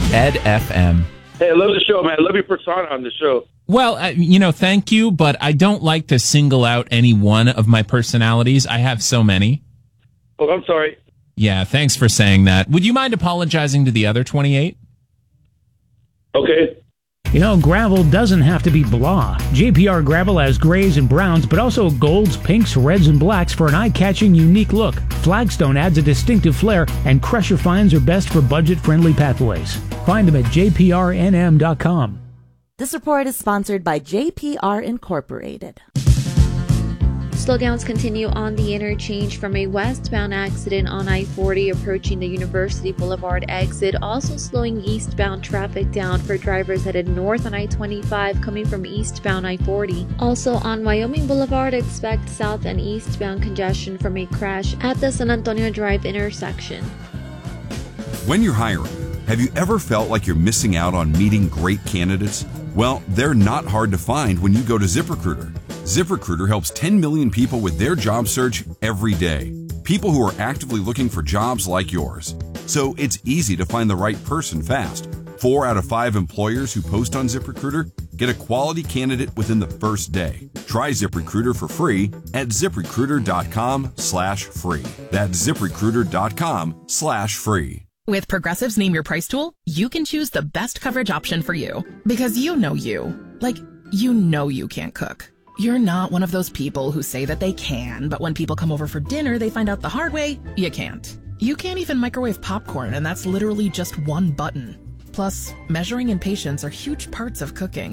Ed FM. Hey, I love the show, man. I love your persona on the show. Well, thank you, but I don't like to single out any one of my personalities. I have so many. Oh, I'm sorry. Yeah, thanks for saying that. Would you mind apologizing to the other 28? Okay. Gravel doesn't have to be blah. JPR Gravel has grays and browns, but also golds, pinks, reds, and blacks for an eye-catching, unique look. Flagstone adds a distinctive flair, and Crusher fines are best for budget-friendly pathways. Find them at jprnm.com. This report is sponsored by JPR Incorporated. Slowdowns continue on the interchange from a westbound accident on I-40 approaching the University Boulevard exit, also slowing eastbound traffic down for drivers headed north on I-25 coming from eastbound I-40. Also on Wyoming Boulevard, expect south and eastbound congestion from a crash at the San Antonio Drive intersection. When you're hiring, have you ever felt like you're missing out on meeting great candidates? Well, they're not hard to find when you go to ZipRecruiter. ZipRecruiter helps 10 million people with their job search every day. People who are actively looking for jobs like yours. So it's easy to find the right person fast. 4 out of 5 employers who post on ZipRecruiter get a quality candidate within the first day. Try ZipRecruiter for free at ZipRecruiter.com/free. That's ZipRecruiter.com/free. With Progressive's Name Your Price tool, you can choose the best coverage option for you. Because you know you. Like, you can't cook. You're not one of those people who say that they can, but when people come over for dinner, they find out the hard way, you can't. You can't even microwave popcorn, and that's literally just one button. Plus, measuring and patience are huge parts of cooking.